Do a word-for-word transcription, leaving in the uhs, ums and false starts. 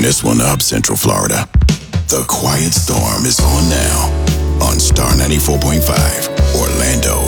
Turn this one up, Central Florida. The Quiet Storm is on now on Star ninety-four point five, Orlando.